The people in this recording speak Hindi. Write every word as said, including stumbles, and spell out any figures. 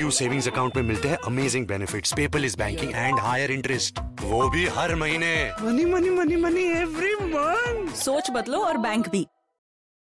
पीयू सेविंग्स अकाउंट में मिलते हैं amazing benefits, paperless banking and higher interest, वो भी हर महीने। Money money money money every month. सोच बदलो और बैंक भी।